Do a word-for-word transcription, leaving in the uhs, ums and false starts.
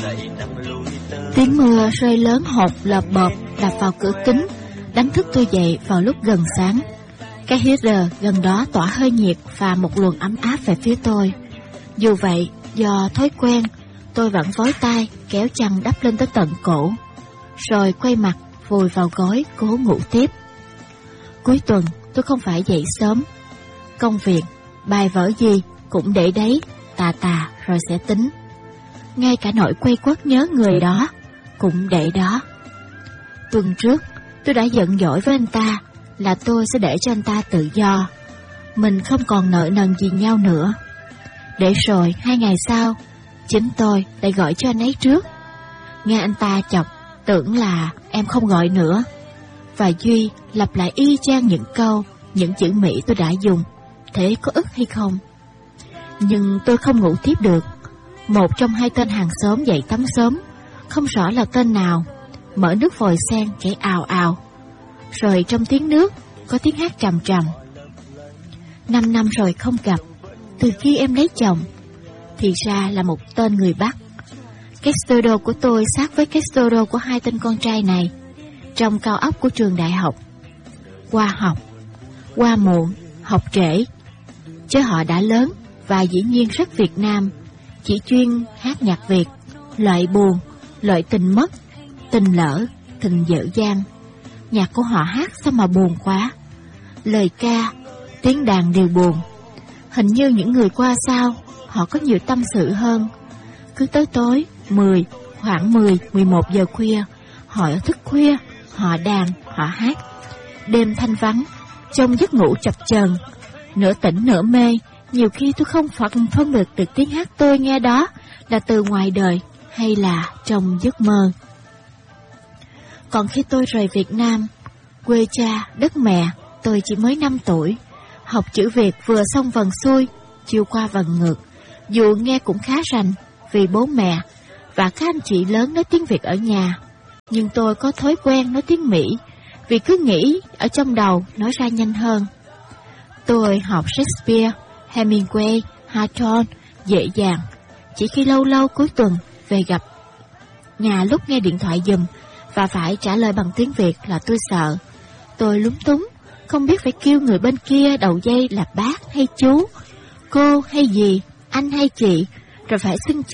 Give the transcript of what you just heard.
Tiếng mưa rơi lớn hột lợp bợp đập vào cửa kính, đánh thức tôi dậy vào lúc gần sáng. Cái heater gần đó tỏa hơi nhiệt và một luồng ấm áp về phía tôi. Dù vậy, do thói quen, tôi vẫn vói tay kéo chăn đắp lên tới tận cổ, rồi quay mặt vùi vào gối cố ngủ tiếp. Cuối tuần tôi không phải dậy sớm. Công việc, bài vở gì cũng để đấy, tà tà rồi sẽ tính. Ngay cả nỗi quay quất nhớ người đó cũng để đó. Tuần trước tôi đã giận dỗi với anh ta là tôi sẽ để cho anh ta tự do. Mình không còn nợ nần gì nhau nữa. Để rồi hai ngày sau, chính tôi lại gọi cho anh ấy trước. Nghe anh ta chọc, tưởng là em không gọi nữa. Và Duy lặp lại y chang những câu, những chữ Mỹ tôi đã dùng. Thế có ức hay không? Nhưng tôi không ngủ tiếp được. Một trong hai tên hàng xóm dậy tắm sớm, không rõ là tên nào, mở nước vòi sen chảy ào ào. Rồi trong tiếng nước có tiếng hát trầm trầm. Năm năm rồi không gặp, từ khi em lấy chồng. Thì ra là một tên người Bắc. Cái studio của tôi sát với cái studio của hai tên con trai này, trong cao ốc của trường đại học. Qua học, qua muộn, học trễ. Chứ họ đã lớn và dĩ nhiên rất Việt Nam, chỉ chuyên hát nhạc Việt, loại buồn, loại tình mất, tình lỡ, tình dở dang. Nhạc của họ hát sao mà buồn quá. Lời ca, tiếng đàn đều buồn. Hình như những người qua sau, họ có nhiều tâm sự hơn. Cứ tới tối, mười, khoảng mười, mười một giờ khuya, họ thức khuya, họ đàn, họ hát. Đêm thanh vắng, trong giấc ngủ chập chờn, nửa tỉnh nửa mê. Nhiều khi tôi không phân phân biệt được tiếng hát tôi nghe đó là từ ngoài đời hay là trong giấc mơ. Còn khi tôi rời Việt Nam, quê cha, đất mẹ, tôi chỉ mới năm tuổi. Học chữ Việt vừa xong vần xuôi, chiều qua vần ngược. Dù nghe cũng khá rành vì bố mẹ và các anh chị lớn nói tiếng Việt ở nhà. Nhưng tôi có thói quen nói tiếng Mỹ vì cứ nghĩ ở trong đầu nói ra nhanh hơn. Tôi học Shakespeare, Hemingway, Hawthorne dễ dàng. Chỉ khi lâu lâu cuối tuần về gặp nhà lúc nghe điện thoại giùm và phải trả lời bằng tiếng Việt là tôi sợ. Tôi lúng túng, không biết phải kêu người bên kia đầu dây là bác hay chú, cô hay gì, anh hay chị, rồi phải xưng